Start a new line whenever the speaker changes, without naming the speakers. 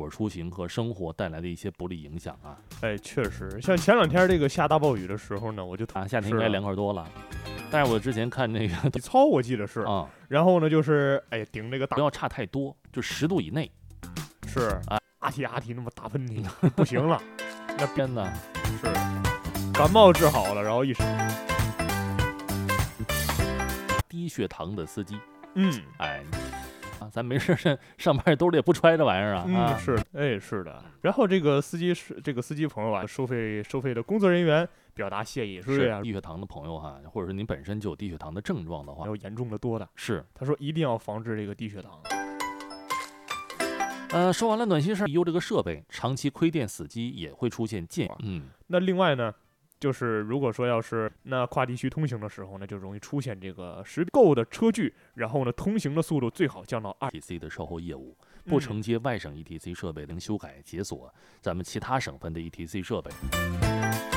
伙出行和生活带来的一些不利影响啊。
哎，确实，像前2天这个下大暴雨的时候呢，我就
夏天应该凉快多了。但是我之前看那个
体操，我记得是然后呢就是顶这个
不要差太多，就10度以内。
是阿提那么打喷嚏不行了，那
天哪，
是感冒治好了，然后一身
低血糖的司机，咱没事上班兜里也不揣这玩意儿啊。
是的。然后这个司机朋友啊，收费的工作人员表达谢意，是这样。
低血糖的朋友哈，或者是您本身就有低血糖的症状的话，
有严重的多的。
是，
他说一定要防治这个低血糖。
说完了暖心事儿，优这个设备长期亏电死机也会出现建议。
那另外呢，就是如果说要是那跨地区通行的时候呢，就容易出现这个实够的车距，然后呢通行的速度最好降到
2TC 的售后业务，不承接外省 ETC 设备能修改解锁咱们其他省份的 ETC 设备。